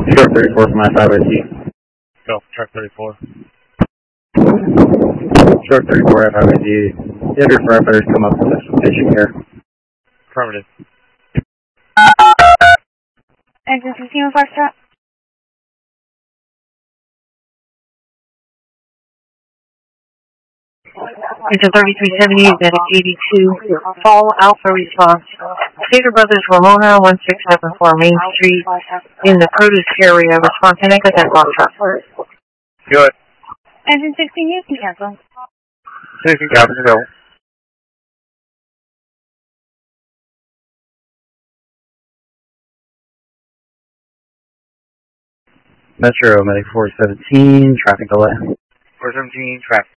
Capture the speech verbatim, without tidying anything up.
Short thirty-four from my five I T. Go, truck thirty-four. Short thirty-four F five I T. You have your firefighters come up with some patient care. Affirmative. Engine sixteen on Foxtrot. Engine thirty-three seventy, Medic eighty-two, Fall Alpha Response. Stater Brothers, Ramona, one six seven four Main Street, in the produce area. Response and exit at Foxtrot. Good. Engine sixteen, you can cancel. sixteen, copy, go. Metro, Medic four seventeen, traffic delay. four seventeen, traffic.